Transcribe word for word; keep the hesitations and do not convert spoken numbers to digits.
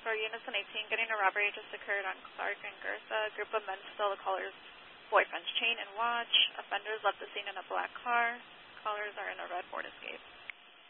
for Unison eighteen, getting a robbery just occurred on Clark and Gersa. A group of men stole the caller's boyfriend's chain and watch. Offenders left the scene in a black car. Callers are in a red Ford Escape.